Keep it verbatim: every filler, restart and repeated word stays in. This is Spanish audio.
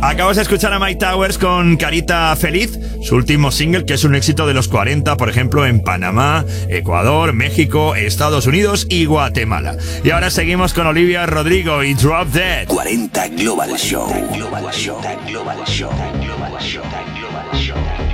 Acabas de escuchar a Mike Towers con Carita Feliz, su último single, que es un éxito de los cuarenta, por ejemplo, en Panamá, Ecuador, México, Estados Unidos y Guatemala. Y ahora seguimos con Olivia Rodrigo y Drop Dead. cuarenta Global Show. Global Show. Global Show. Global Show. Global Show.